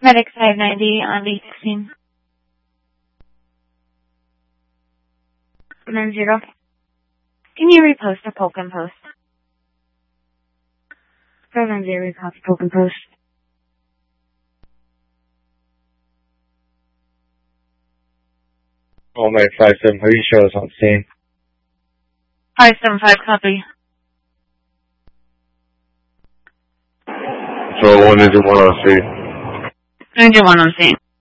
Medic 590 on B16. 90. Can you repost a Polk and Post? 590, repost Polk and Post. Allmate 57, please show us on scene. 575, copy. So 1 engine 1 on scene. Engine 1 on scene.